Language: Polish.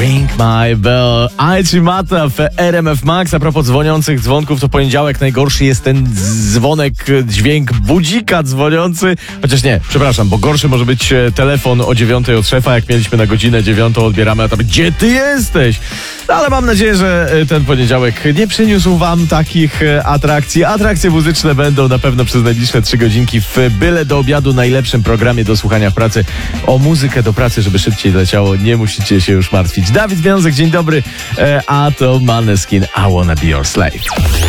Ring My Bell. Aichi Mata w RMF Max. A propos dzwoniących dzwonków, to poniedziałek najgorszy jest ten dzwonek, dźwięk budzika dzwoniący. Chociaż nie, przepraszam, bo gorszy może być telefon o 9 od szefa, jak mieliśmy na godzinę 9, odbieramy, a tam gdzie ty jesteś? No, ale mam nadzieję, że ten poniedziałek nie przyniósł wam takich atrakcji. Atrakcje muzyczne będą na pewno przez najbliższe 3 godzinki w Byle do obiadu, najlepszym programie do słuchania w pracy. O muzykę do pracy, żeby szybciej leciało, nie musicie się już martwić. Dawid Wiązek, dzień dobry, a to Maneskin, I Wanna Be Your Slave.